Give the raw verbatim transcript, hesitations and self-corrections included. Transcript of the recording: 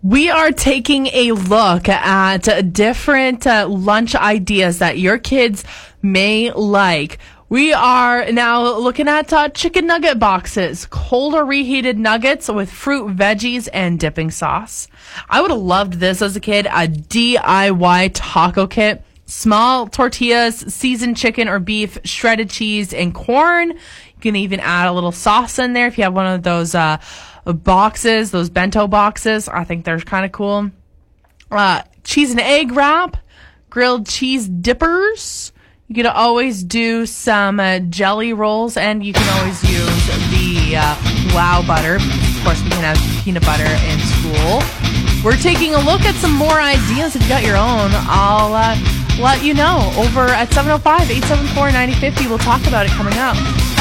We are taking a look at different uh, lunch ideas that your kids may like. We are now looking at uh, chicken nugget boxes, cold or reheated nuggets with fruit, veggies, and dipping sauce. I would have loved this as a kid, a D I Y taco kit. Small tortillas, seasoned chicken or beef, shredded cheese, and corn. You can even add a little sauce in there if you have one of those uh, boxes, those bento boxes. I think they're kind of cool. Uh, cheese and egg wrap, grilled cheese dippers. You can always do some uh, jelly rolls, and you can always use the uh, wow butter. Of course, we can have peanut butter in school. We're taking a look at some more ideas. If you got your own, I'll uh, let you know over at seven oh five, eight seven four, nine oh five oh. We'll talk about it coming up.